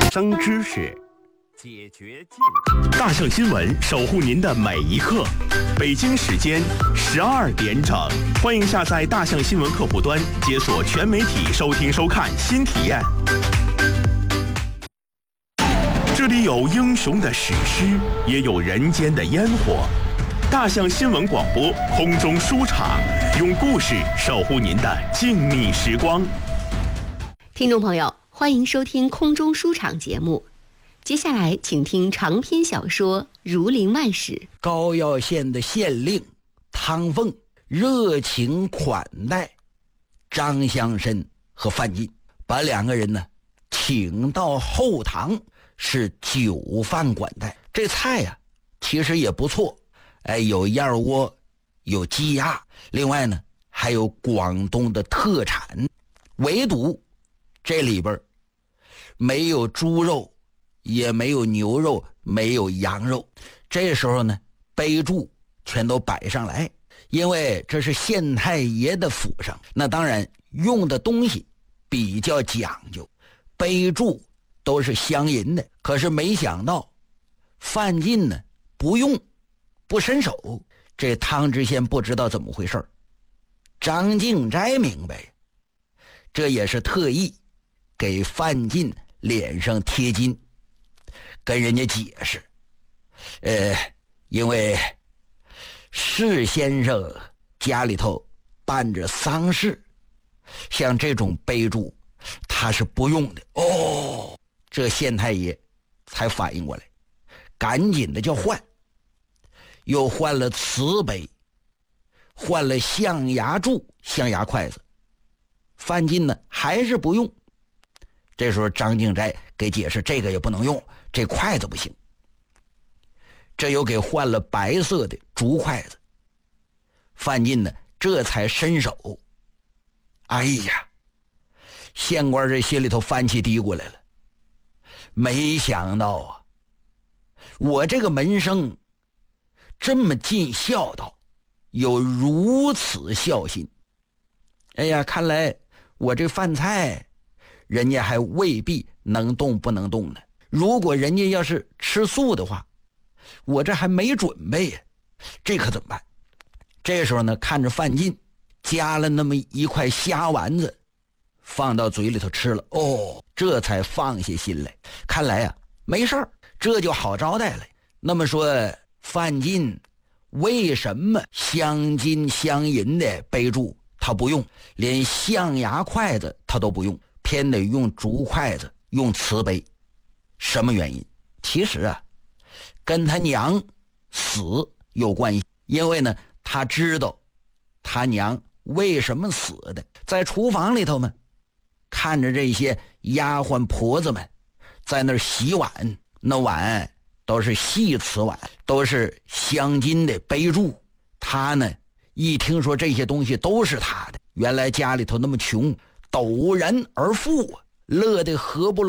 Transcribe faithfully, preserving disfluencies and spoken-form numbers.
生知识，解决健康。大象新闻守护您的每一刻。北京时间十二点整，欢迎下载大象新闻客户端，解锁全媒体收听收看新体验。这里有英雄的史诗，也有人间的烟火。大象新闻广播空中书场，用故事守护您的静谧时光。 听众朋友，欢迎收听空中书场节目。接下来请听长篇小说《儒林外史》。 高要县的县令汤凤热情款待张乡绅和范进，把两个人呢请到后堂，是酒饭管待。这菜呀、啊、其实也不错，哎，有燕窝，有鸡鸭，另外呢还有广东的特产，唯独这里边没有猪肉，也没有牛肉，没有羊肉。这时候呢杯箸全都摆上来，因为这是县太爷的府上，那当然用的东西比较讲究，杯箸都是镶银的。可是没想到范进呢不用，不伸手。这汤知县不知道怎么回事，张敬斋明白，这也是特意给范进脸上贴金，跟人家解释，呃，因为释先生家里头办着丧事，像这种杯箸他是不用的。哦，这县太爷才反应过来，赶紧的就换，又换了瓷杯，换了象牙箸、象牙筷子。范进呢还是不用。这时候张敬斋给解释，这个也不能用，这筷子不行。这又给换了白色的竹筷子。范进呢这才伸手。哎呀，县官这心里头翻起嘀咕来了，没想到啊，我这个门生这么尽孝道，有如此孝心。哎呀，看来我这饭菜人家还未必能动不能动呢。如果人家要是吃素的话，我这还没准备呀，这可怎么办？这时候呢，看着范进夹了那么一块虾丸子放到嘴里头吃了，哦，这才放下心来。看来啊没事儿，这就好招待了。那么说范进为什么镶金镶银的杯箸他不用，连象牙筷子他都不用，偏得用竹筷子，用瓷杯？什么原因？其实啊跟他娘死有关系。因为呢他知道他娘为什么死的，在厨房里头嘛，看着这些丫鬟婆子们在那儿洗碗，那碗都是细瓷碗，都是镶金的杯箸。他呢一听说这些东西都是他的，原来家里头那么穷，陡然而富，乐得合不